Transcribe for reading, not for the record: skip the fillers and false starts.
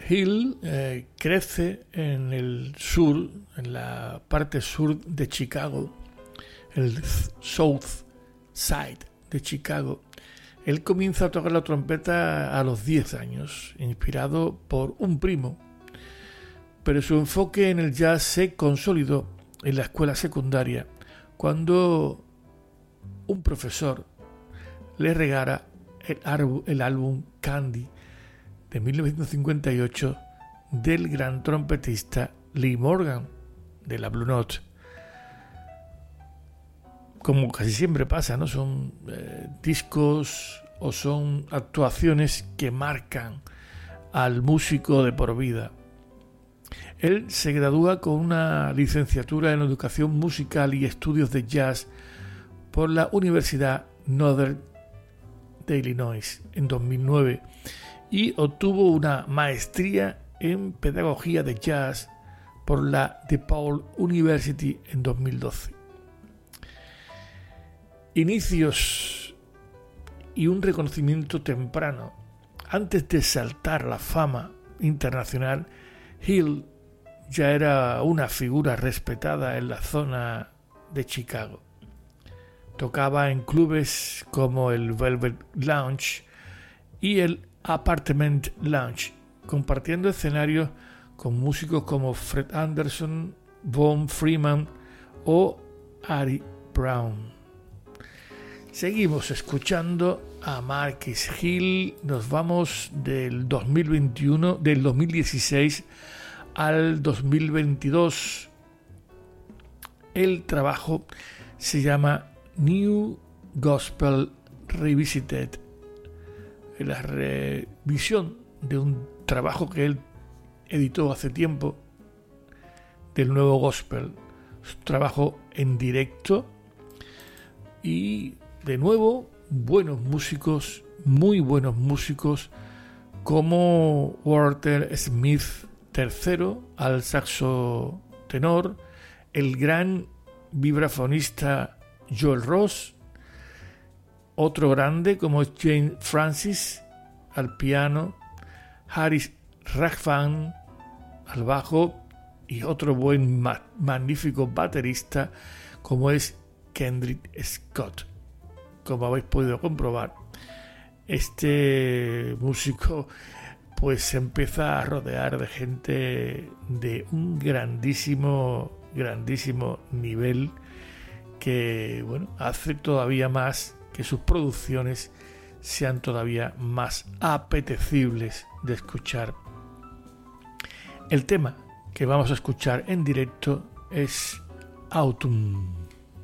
Hill crece en el sur, en la parte sur de Chicago, el South Side de Chicago. Él comienza a tocar la trompeta a los 10 años, inspirado por un primo, pero su enfoque en el jazz se consolidó en la escuela secundaria cuando un profesor le regala el álbum Candy de 1958 del gran trompetista Lee Morgan de la Blue Note. Como casi siempre pasa, ¿no? Son discos o son actuaciones que marcan al músico de por vida. Él se gradúa con una licenciatura en educación musical y estudios de jazz por la Universidad Northern de Illinois en 2009 y obtuvo una maestría en pedagogía de jazz por la DePaul University en 2012. Inicios y un reconocimiento temprano. Antes de saltar a la fama internacional, Hill ya era una figura respetada en la zona de Chicago. Tocaba en clubes como el Velvet Lounge y el Apartment Lounge, compartiendo escenarios con músicos como Fred Anderson, Von Freeman o Ari Brown. Seguimos escuchando a Marquis Hill. Nos vamos del 2016 al 2022. El trabajo se llama New Gospel Revisited, la revisión de un trabajo que él editó hace tiempo del nuevo gospel, un trabajo en directo y de nuevo buenos músicos, muy buenos músicos como Walter Smith III al saxo tenor, el gran vibrafonista Joel Ross, otro grande como James Francis al piano, Haris Raghavan al bajo y otro buen magnífico baterista como es Kendrick Scott. Como habéis podido comprobar, este músico pues se empieza a rodear de gente de un grandísimo nivel que, bueno, hace todavía más que sus producciones sean todavía más apetecibles de escuchar. El tema que vamos a escuchar en directo es Autumn.